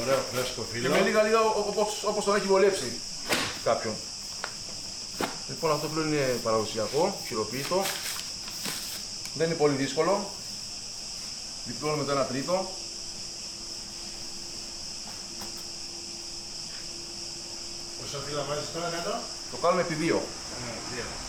Ωραίο φρέσκο φύλλο. Και με λίγα όπως τον έχει βολέψει κάποιον. Λοιπόν, αυτό πλέον είναι παραδοσιακό, χειροποίητο. Δεν είναι πολύ δύσκολο. Διπλώνουμε το 1/3. Πόσα φύλλα βάζεις τώρα κάτω? Το κάνουμε επί 2. Ναι, 2.